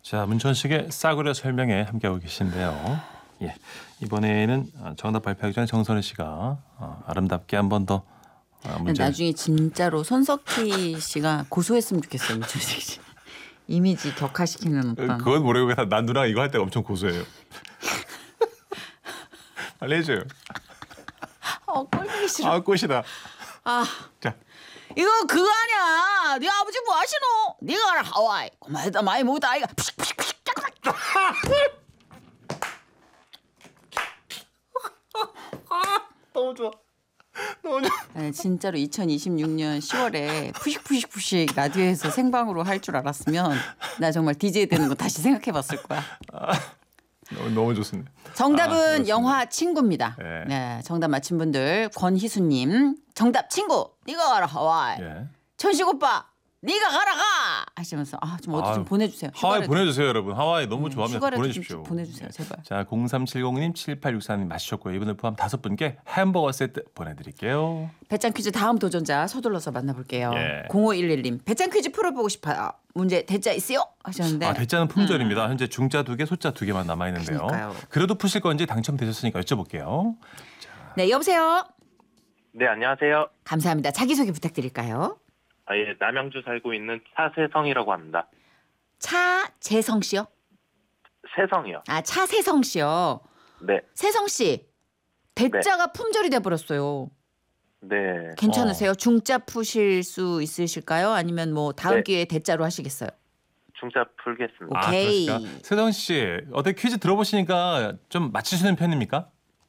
자, 문천식의 싸구려 설명에 함께하고 계신데요. 예, 이번에는 정답 발표하기 전에 정선희 씨가 아름답게 한 번 더 문제. 나중에 진짜로 손석희 씨가 고소했으면 좋겠어요. 문천식 씨. 이미지 격화시키는 어떤. 그건 모르고 난 누나가 이거 할 때 엄청 고소해요. 빨리 해줘요. 꼴보기 싫어. 아, 꽃이다. 자. 이거 그거 아니야. 네 아버지 뭐 하시노? 네가 알아 하와이. 고마다 많이 먹다 아이가. 너무 좋아. 너무 좋아. 네, 진짜로 2026년 10월에 푸식푸식푸식 라디오에서 생방으로 할 줄 알았으면 나 정말 DJ 되는 거 다시 생각해봤을 거야. 너무 좋습니다. 정답은 영화 친구입니다. 네. 네, 정답 맞힌 분들 권희수님 정답 친구 네가 가라 하와이. 예. 천식 오빠 네가 가라 가 하시면서 좀 어디 좀 보내주세요. 하와이 보내주세요, 여러분. 하와이 너무 좋아합니다. 휴가라도 보내주십시오. 좀 보내주세요, 제발. 자, 0370님, 7864님 맞추셨고요. 이분을 포함 5분께 햄버거 세트 보내드릴게요. 배짱 퀴즈 다음 도전자 서둘러서 만나볼게요. 예. 0511님 배짱 퀴즈 풀어보고 싶어요. 문제 대자 있어요? 하셨는데. 대자는 품절입니다. 현재 중자 2개, 소자 2개만 남아있는데요. 그러니까요. 그래도 푸실 건지 당첨되셨으니까 여쭤볼게요. 네, 여보세요. 네, 안녕하세요. 감사합니다. 자기소개 부탁드릴까요? 예, 남양주 살고 있는 차세성이라고 합니다. 차재성 씨요? 세성이요. 차세성 씨요. 네, 세성 씨. 대자가 품절이 돼버렸어요. 네. 괜찮으세요? 중자 푸실 수 있으실까요? 아니면 뭐 다음 네. 기회에 대자로 하시겠어요? 중자 풀겠습니다. 오케이. 그렇습니까? 세성 씨, 어떻게 퀴즈 들어보시니까 좀 맞히시는 편입니까?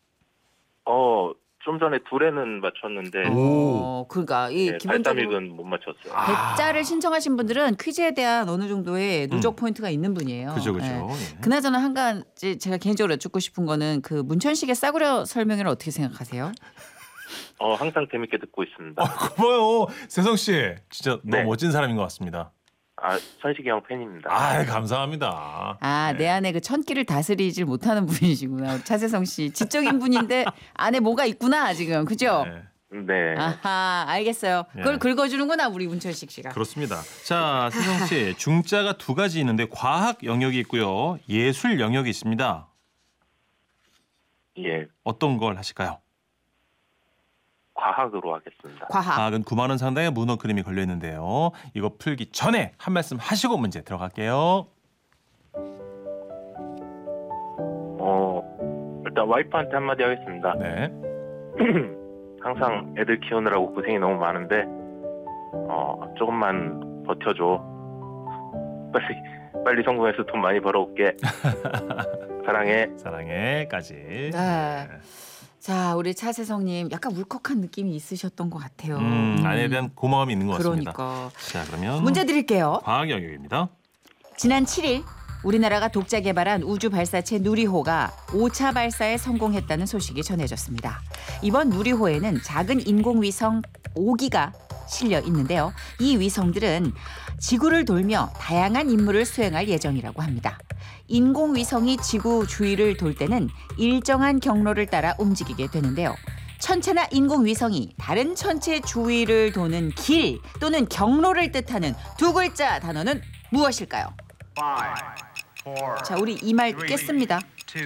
좀 전에 둘에는 맞췄는데 그러니까 이 네, 기본적으로 발담익은 못 맞췄어요. 대자를 신청하신 분들은 퀴즈에 대한 어느 정도의 누적 포인트가 있는 분이에요. 그죠. 네. 예. 그나저나 한 가지 제가 개인적으로 여쭙고 싶은 거는 그 문천식의 싸구려 설명을 어떻게 생각하세요? 항상 재밌게 듣고 있습니다. 고마워요. 세성 씨, 진짜 네. 너무 멋진 사람인 것 같습니다. 천식이 형 팬입니다. 감사합니다. 내 안에 그 천기를 다스리질 못하는 분이시구나. 차세성 씨. 지적인 분인데 안에 뭐가 있구나 지금. 그죠? 네. 네. 아하, 알겠어요. 그걸 예. 긁어주는구나 우리 문천식 씨가. 그렇습니다. 자, 세성 씨, 중자가 2가지 있는데 과학 영역이 있고요, 예술 영역이 있습니다. 예, 어떤 걸 하실까요? 과학으로 하겠습니다. 과학. 과학은 9만 원 상당의 문어 그림이 걸려 있는데요. 이거 풀기 전에 한 말씀 하시고 문제 들어갈게요. 일단 와이프한테 한마디 하겠습니다. 네. 항상 애들 키우느라고 고생이 너무 많은데 조금만 버텨줘. 빨리 성공해서 돈 많이 벌어올게. 사랑해. 사랑해까지. 네. 자, 우리 차세성님 약간 울컥한 느낌이 있으셨던 것 같아요. 아내에 대한 고마움이 있는 것 같습니다. 그러니까. 자, 그러면 문제 드릴게요. 과학 영역입니다. 지난 7일 우리나라가 독자 개발한 우주 발사체 누리호가 5차 발사에 성공했다는 소식이 전해졌습니다. 이번 누리호에는 작은 인공위성 5기가 실려 있는데요. 이 위성들은 지구를 돌며 다양한 임무를 수행할 예정이라고 합니다. 인공위성이 지구 주위를 돌 때는 일정한 경로를 따라 움직이게 되는데요. 천체나 인공위성이 다른 천체 주위를 도는 길 또는 경로를 뜻하는 두 글자 단어는 무엇일까요? 자, 우리 이 말 깼습니다.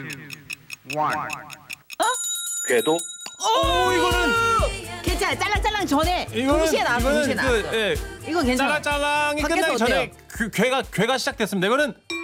궤도. 이거는 괜찮아. 짤랑짤랑 전에 동시에 나왔어. 동시에 나왔어. 이거 괜찮아. 짤랑짤랑이 밖에서 끝나기 전에 괴가 시작됐습니다. 이거는